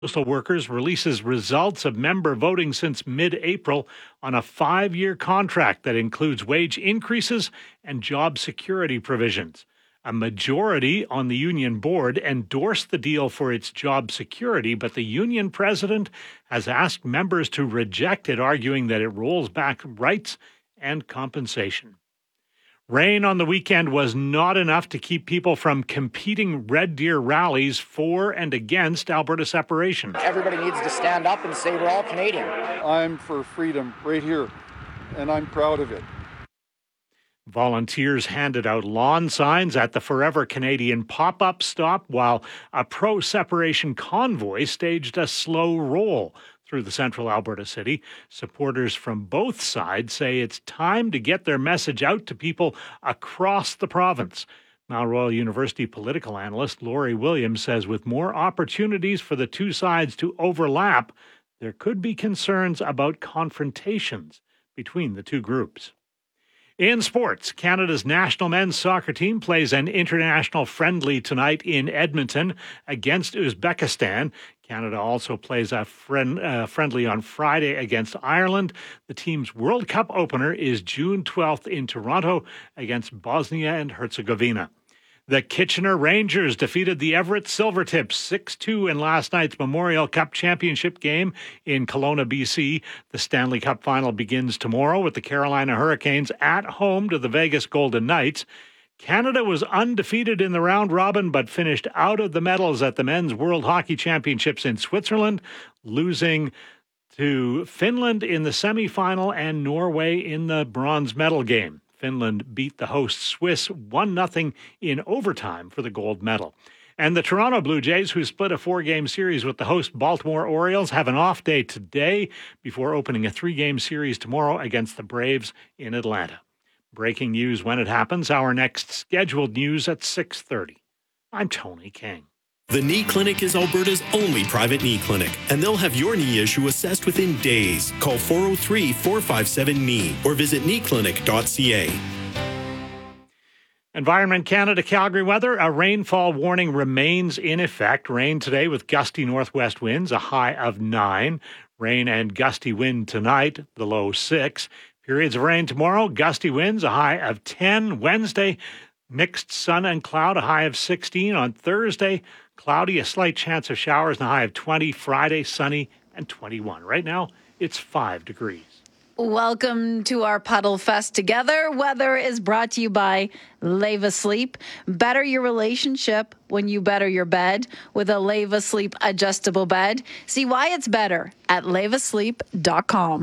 Postal Workers releases results of member voting since mid-April on a 5-year contract that includes wage increases and job security provisions. A majority on the union board endorsed the deal for its job security, but the union president has asked members to reject it, arguing that it rolls back rights and compensation. Rain on the weekend was not enough to keep people from competing Red Deer rallies for and against Alberta separation. Everybody needs to stand up and say we're all Canadian. I'm for freedom right here, and I'm proud of it. Volunteers handed out lawn signs at the Forever Canadian pop-up stop, while a pro-separation convoy staged a slow roll through the central Alberta city. Supporters from both sides say it's time to get their message out to people across the province. Mount Royal University political analyst Laurie Williams says with more opportunities for the two sides to overlap, there could be concerns about confrontations between the two groups. In sports, Canada's national men's soccer team plays an international friendly tonight in Edmonton against Uzbekistan. Canada also plays a friendly on Friday against Ireland. The team's World Cup opener is June 12th in Toronto against Bosnia and Herzegovina. The Kitchener Rangers defeated the Everett Silvertips 6-2 in last night's Memorial Cup Championship game in Kelowna, BC. The Stanley Cup final begins tomorrow with the Carolina Hurricanes at home to the Vegas Golden Knights. Canada was undefeated in the round robin, but finished out of the medals at the Men's World Hockey Championships in Switzerland, losing to Finland in the semifinal and Norway in the bronze medal game. Finland beat the host Swiss 1-0 in overtime for the gold medal. And the Toronto Blue Jays, who split a 4-game series with the host Baltimore Orioles, have an off day today before opening a 3-game series tomorrow against the Braves in Atlanta. Breaking news when it happens. Our next scheduled news at 6:30. I'm Tony King. The Knee Clinic is Alberta's only private knee clinic, and they'll have your knee issue assessed within days. Call 403-457-KNEE or visit kneeclinic.ca. Environment Canada Calgary weather. A rainfall warning remains in effect. Rain today with gusty northwest winds, a high of 9. Rain and gusty wind tonight, the low 6. Periods of rain tomorrow, gusty winds, a high of 10. Wednesday, mixed sun and cloud, a high of 16. On Thursday, cloudy, a slight chance of showers, and a high of 20. Friday, sunny and 21. Right now, it's 5 degrees. Welcome to our Puddle Fest together. Weather is brought to you by Leva Sleep. Better your relationship when you better your bed with a Leva Sleep adjustable bed. See why it's better at levasleep.com.